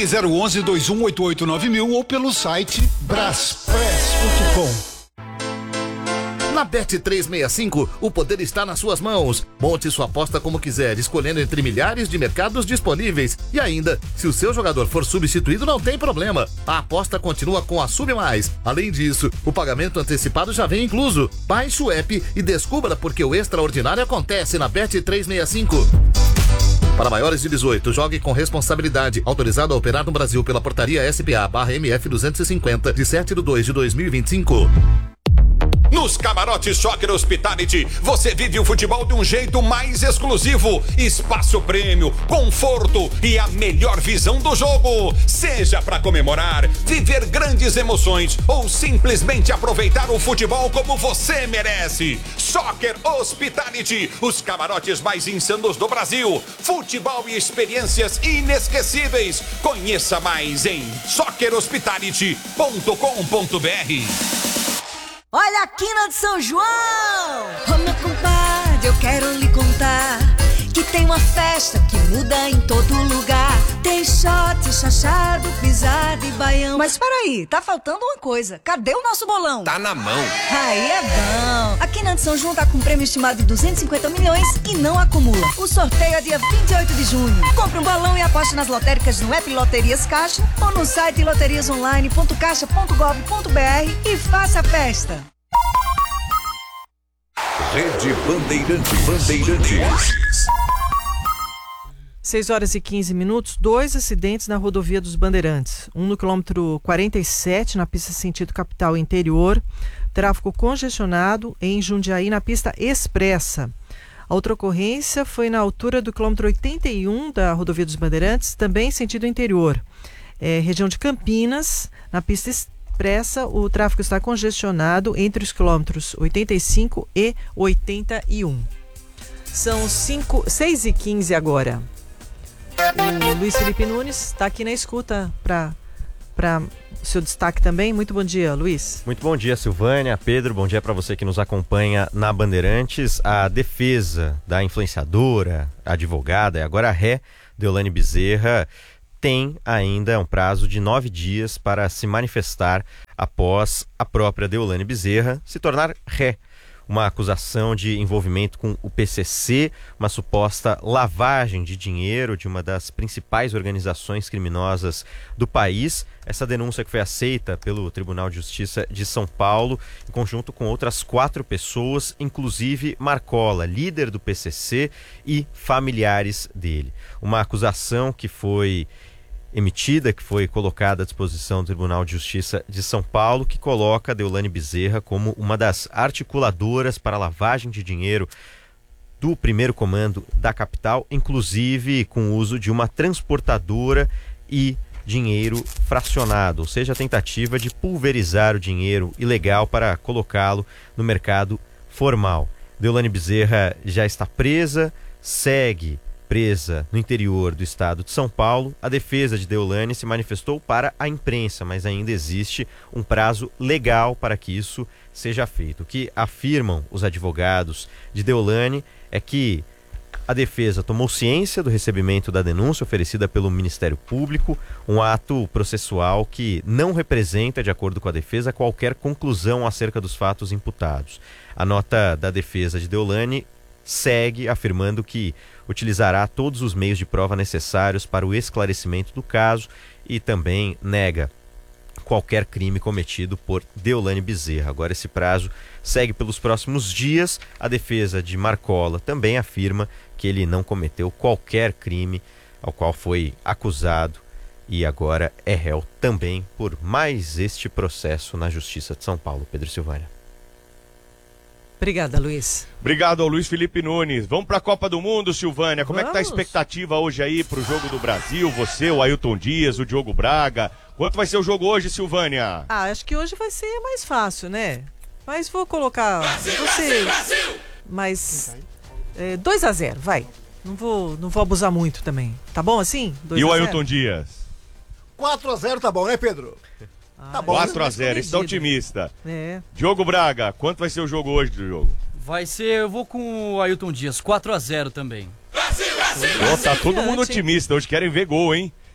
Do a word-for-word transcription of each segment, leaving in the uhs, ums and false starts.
Ligue zero onze, dois um oito oito nove mil ou pelo site braspress ponto com. Na Bet trezentos e sessenta e cinco, o poder está nas suas mãos. Monte sua aposta como quiser, escolhendo entre milhares de mercados disponíveis. E ainda, se o seu jogador for substituído, não tem problema. A aposta continua com a Sub Mais. Além disso, o pagamento antecipado já vem incluso. Baixe o app e descubra porque o extraordinário acontece na Bet trezentos e sessenta e cinco. Para maiores de dezoito, jogue com responsabilidade. Autorizado a operar no Brasil pela portaria S P A barra M F duzentos e cinquenta, de sete de dois de dois mil e vinte e cinco. Nos camarotes Soccer Hospitality, você vive o futebol de um jeito mais exclusivo. Espaço prêmio, conforto e a melhor visão do jogo. Seja para comemorar, viver grandes emoções ou simplesmente aproveitar o futebol como você merece. Soccer Hospitality, os camarotes mais insanos do Brasil. Futebol e experiências inesquecíveis. Conheça mais em soccer hospitality ponto com ponto b r. Olha a quina de São João! Ô meu compadre, eu quero lhe contar que tem uma festa que muda em todo lugar. Tem shot, chachado, pisada e baião. Mas peraí, tá faltando uma coisa. Cadê o nosso bolão? Tá na mão. Aí é bom. A quina de São João tá com um prêmio estimado de duzentos e cinquenta milhões e não acumula. O sorteio é dia vinte e oito de junho. Compre um bolão e aposte nas lotéricas no app Loterias Caixa ou no site loterias online ponto caixa ponto gov ponto b r e faça a festa. Rede Bandeirantes. Bandeirantes. seis horas e quinze minutos, dois acidentes na rodovia dos Bandeirantes. Um no quilômetro quarenta e sete, na pista sentido capital interior. Tráfego congestionado em Jundiaí, na pista expressa. A outra ocorrência foi na altura do quilômetro oitenta e um da rodovia dos Bandeirantes, também sentido interior. É, região de Campinas, na pista expressa, o tráfego está congestionado entre os quilômetros oitenta e cinco e oitenta e um. São seis e quinze agora. O Luiz Felipe Nunes está aqui na escuta para o seu destaque também. Muito bom dia, Luiz. Muito bom dia, Silvânia, Pedro. Bom dia para você que nos acompanha na Bandeirantes. A defesa da influenciadora, advogada e agora a ré, Deolane Bezerra, tem ainda um prazo de nove dias para se manifestar após a própria Deolane Bezerra se tornar ré. Uma acusação de envolvimento com o P C C, uma suposta lavagem de dinheiro de uma das principais organizações criminosas do país. Essa denúncia que foi aceita pelo Tribunal de Justiça de São Paulo, em conjunto com outras quatro pessoas, inclusive Marcola, líder do P C C, e familiares dele. Uma acusação que foi emitida, que foi colocada à disposição do Tribunal de Justiça de São Paulo, que coloca a Deolane Bezerra como uma das articuladoras para a lavagem de dinheiro do primeiro comando da capital, inclusive com o uso de uma transportadora e dinheiro fracionado, ou seja, a tentativa de pulverizar o dinheiro ilegal para colocá-lo no mercado formal. Deolane Bezerra já está presa, segue presa no interior do estado de São Paulo. A defesa de Deolane se manifestou para a imprensa, mas ainda existe um prazo legal para que isso seja feito. O que afirmam os advogados de Deolane é que a defesa tomou ciência do recebimento da denúncia oferecida pelo Ministério Público, um ato processual que não representa, de acordo com a defesa, qualquer conclusão acerca dos fatos imputados. A nota da defesa de Deolane segue afirmando que utilizará todos os meios de prova necessários para o esclarecimento do caso e também nega qualquer crime cometido por Deolane Bezerra. Agora esse prazo segue pelos próximos dias. A defesa de Marcola também afirma que ele não cometeu qualquer crime ao qual foi acusado e agora é réu também por mais este processo na Justiça de São Paulo. Pedro Silvânia. Obrigada, Luiz. Obrigado ao Luiz Felipe Nunes. Vamos para a Copa do Mundo, Silvânia. Como Vamos. é que tá a expectativa hoje aí para o jogo do Brasil? Você, o Ailton Dias, o Diogo Braga. Quanto vai ser o jogo hoje, Silvânia? Ah, acho que hoje vai ser mais fácil, né? Mas vou colocar... Brasil, você... Brasil, Brasil! Mas... É, dois a zero, vai. Não vou, não vou abusar muito também. Tá bom assim? E o Ailton Dias? quatro a zero tá bom, né, Pedro? Ah, tá bom, quatro a zero, esse tá otimista. É. Diogo Braga, quanto vai ser o jogo hoje do jogo? Vai ser, eu vou com o Ailton Dias, quatro a zero também. Brasil, Brasil, Brasil, oh, tá todo mundo otimista, hoje querem ver gol, hein?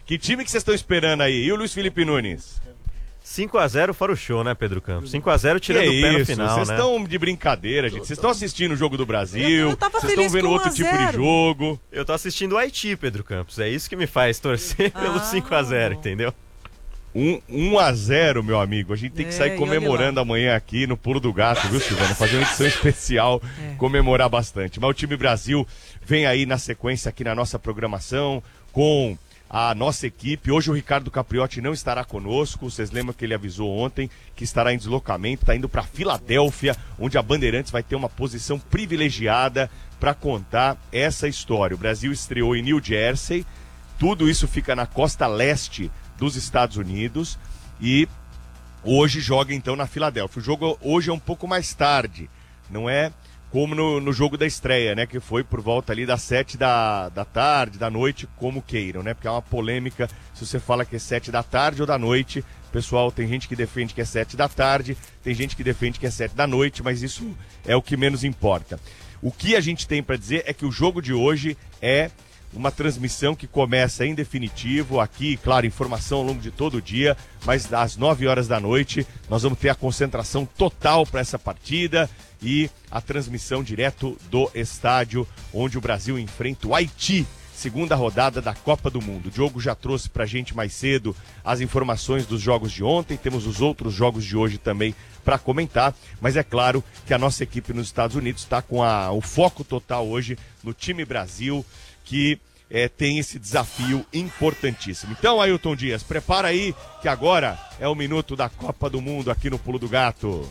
Que time que vocês estão esperando aí? E o Luiz Felipe Nunes? cinco a zero fora o show, né, Pedro Campos? cinco a zero tirando o pé no final, Vocês né? estão de brincadeira, gente. Vocês estão assistindo o jogo do Brasil, Eu tava vocês feliz estão vendo com outro um a tipo de zero. jogo. Eu tô assistindo o Haiti, Pedro Campos. É isso que me faz torcer pelo cinco a zero, entendeu? Um, um a zero, meu amigo. A gente tem que É, sair e comemorando amanhã aqui no Pulo do Gato, viu, Silvana? Fazer uma edição especial, É. comemorar bastante. Mas o time Brasil vem aí na sequência aqui na nossa programação com a nossa equipe. Hoje o Ricardo Capriotti não estará conosco. Vocês lembram que ele avisou ontem que estará em deslocamento, está indo para Filadélfia, onde a Bandeirantes vai ter uma posição privilegiada para contar essa história. O Brasil estreou em New Jersey, tudo isso fica na costa leste dos Estados Unidos e hoje joga então na Filadélfia. O jogo hoje é um pouco mais tarde, não é como no, no jogo da estreia, né? Que foi por volta ali das sete da, da tarde, da noite, como queiram, né? Porque é uma polêmica se você fala que é sete da tarde ou da noite. Pessoal, tem gente que defende que é sete da tarde, tem gente que defende que é sete da noite, mas isso é o que menos importa. O que a gente tem para dizer é que o jogo de hoje é uma transmissão que começa em definitivo, aqui, claro, informação ao longo de todo o dia, mas às nove horas da noite nós vamos ter a concentração total para essa partida e a transmissão direto do estádio onde o Brasil enfrenta o Haiti, segunda rodada da Copa do Mundo. O Diogo já trouxe pra gente mais cedo as informações dos jogos de ontem, temos os outros jogos de hoje também para comentar, mas é claro que a nossa equipe nos Estados Unidos está com a, o foco total hoje no time Brasil, que é, tem esse desafio importantíssimo. Então, Ailton Dias, prepara aí que agora é o minuto da Copa do Mundo aqui no Pulo do Gato.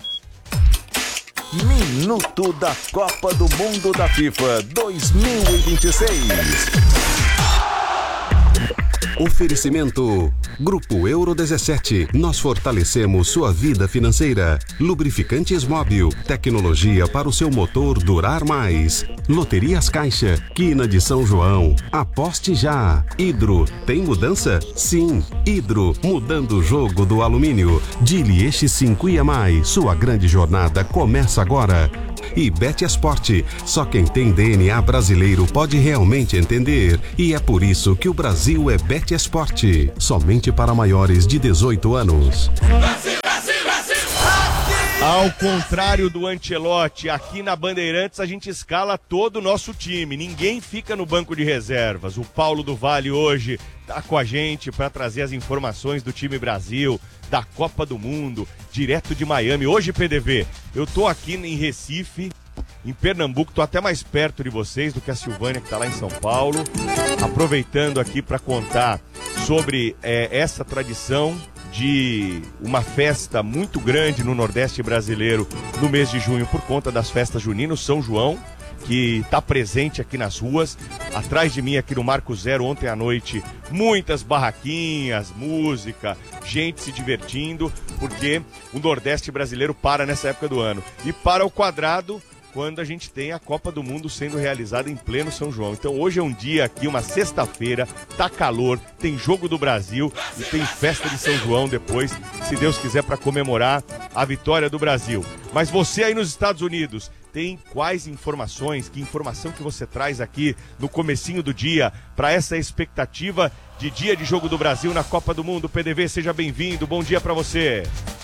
Minuto da Copa do Mundo da FIFA dois mil e vinte e seis. Oferecimento Grupo Euro dezessete. Nós fortalecemos sua vida financeira. Lubrificantes Móbil. Tecnologia para o seu motor durar mais. Loterias Caixa. Quina de São João. Aposte já. Hidro. Tem mudança? Sim. Hidro. Mudando o jogo do alumínio. Dilieste cinco e mais. Sua grande jornada começa agora. E Betesport. Só quem tem D N A brasileiro pode realmente entender. E é por isso que o Brasil é Betesport. Somente para maiores de dezoito anos. Ao contrário do Ancelotti, aqui na Bandeirantes a gente escala todo o nosso time. Ninguém fica no banco de reservas. O Paulo do Vale hoje está com a gente para trazer as informações do time Brasil, da Copa do Mundo, direto de Miami. Hoje, P D V, eu tô aqui em Recife, em Pernambuco, tô até mais perto de vocês do que a Silvânia, que tá lá em São Paulo. Aproveitando aqui para contar sobre é, essa tradição de uma festa muito grande no Nordeste brasileiro no mês de junho por conta das festas juninas, São João, que está presente aqui nas ruas. Atrás de mim, aqui no Marco Zero, ontem à noite, muitas barraquinhas, música, gente se divertindo, porque o Nordeste brasileiro para nessa época do ano. E para o quadrado, quando a gente tem a Copa do Mundo sendo realizada em pleno São João. Então hoje é um dia aqui, uma sexta-feira, tá calor, tem jogo do Brasil e tem festa de São João depois, se Deus quiser, para comemorar a vitória do Brasil. Mas você aí nos Estados Unidos, tem quais informações, que informação que você traz aqui no comecinho do dia para essa expectativa de dia de jogo do Brasil na Copa do Mundo? P D V, seja bem-vindo, bom dia para você.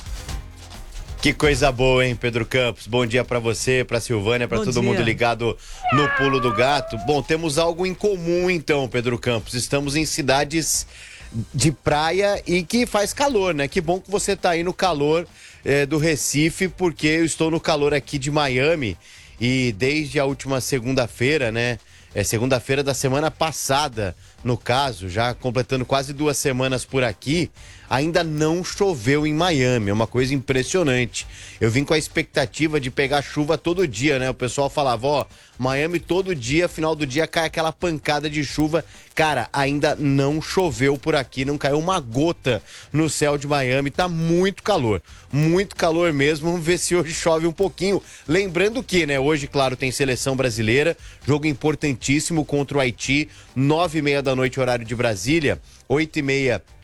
Que coisa boa, hein, Pedro Campos? Bom dia pra você, pra Silvânia, pra Bom todo dia. mundo ligado no Pulo do Gato. Bom, temos algo em comum então, Pedro Campos. Estamos em cidades de praia e que faz calor, né? Que bom que você tá aí no calor eh, do Recife, porque eu estou no calor aqui de Miami e desde a última segunda-feira, né? É segunda-feira da semana passada, no caso, já completando quase duas semanas por aqui, ainda não choveu em Miami, é uma coisa impressionante. Eu vim com a expectativa de pegar chuva todo dia, né? O pessoal falava, ó, Miami todo dia, final do dia cai aquela pancada de chuva. Cara, ainda não choveu por aqui, não caiu uma gota no céu de Miami, tá muito calor, muito calor mesmo. Vamos ver se hoje chove um pouquinho. Lembrando que, né, hoje, claro, tem seleção brasileira, jogo importantíssimo contra o Haiti, nove e meia da noite, horário de Brasília, oito e meia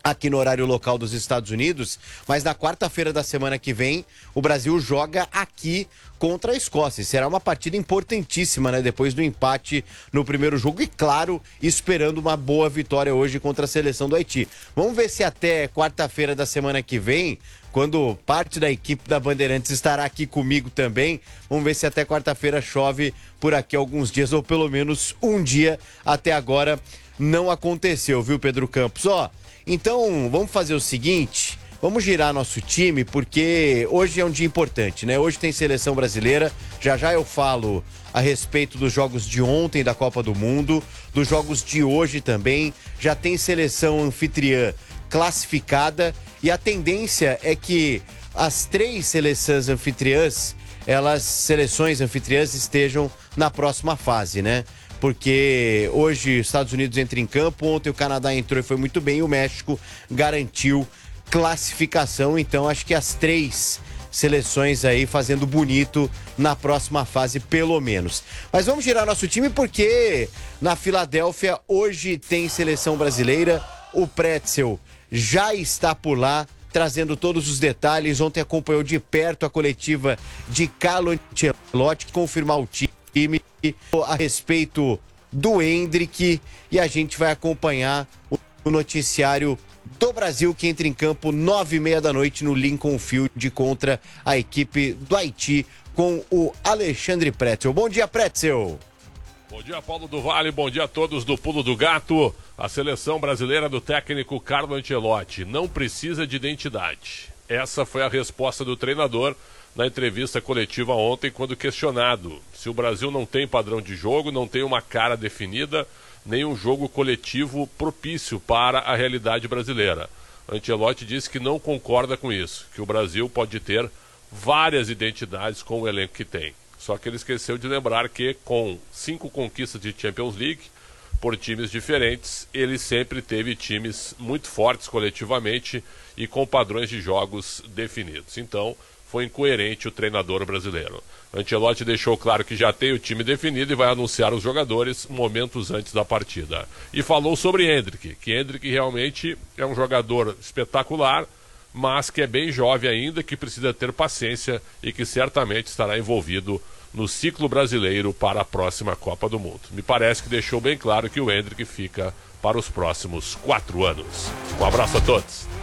aqui no horário local dos Estados Unidos, mas na quarta-feira da semana que vem, o Brasil joga aqui contra a Escócia. Será uma partida importantíssima, né? Depois do empate no primeiro jogo e, claro, esperando uma boa vitória hoje contra a seleção do Haiti. Vamos ver se até quarta-feira da semana que vem, quando parte da equipe da Bandeirantes estará aqui comigo também, vamos ver se até quarta-feira chove por aqui alguns dias, ou pelo menos um dia. Até agora não aconteceu, viu, Pedro Campos? Ó, então vamos fazer o seguinte, vamos girar nosso time, porque hoje é um dia importante, né? Hoje tem seleção brasileira, já já eu falo a respeito dos jogos de ontem da Copa do Mundo, dos jogos de hoje também, já tem seleção anfitriã classificada e a tendência é que as três seleções anfitriãs, elas, seleções anfitriãs estejam na próxima fase, né? Porque hoje os Estados Unidos entram em campo, ontem o Canadá entrou e foi muito bem, e o México garantiu classificação, então acho que as três seleções aí fazendo bonito na próxima fase, pelo menos. Mas vamos girar nosso time porque na Filadélfia hoje tem seleção brasileira, o Pretzel já está por lá, trazendo todos os detalhes. Ontem acompanhou de perto a coletiva de Carlo Ancelotti, confirmar o time a respeito do Endrick, e a gente vai acompanhar o noticiário do Brasil, que entra em campo nove e meia da noite no Lincoln Field contra a equipe do Haiti com o Alexandre Pretzel. Bom dia, Pretzel! Bom dia, Paulo do Vale, bom dia a todos do Pulo do Gato. A seleção brasileira do técnico Carlo Ancelotti não precisa de identidade. Essa foi a resposta do treinador na entrevista coletiva ontem, quando questionado se o Brasil não tem padrão de jogo, não tem uma cara definida, nem um jogo coletivo propício para a realidade brasileira. Ancelotti disse que não concorda com isso, que o Brasil pode ter várias identidades com o elenco que tem. Só que ele esqueceu de lembrar que, com cinco conquistas de Champions League por times diferentes, ele sempre teve times muito fortes coletivamente e com padrões de jogos definidos. Então, foi incoerente o treinador brasileiro. Ancelotti deixou claro que já tem o time definido e vai anunciar os jogadores momentos antes da partida. E falou sobre Endrick, que Endrick realmente é um jogador espetacular, mas que é bem jovem ainda, que precisa ter paciência e que certamente estará envolvido no ciclo brasileiro para a próxima Copa do Mundo. Me parece que deixou bem claro que o Endrick fica para os próximos quatro anos. Um abraço a todos.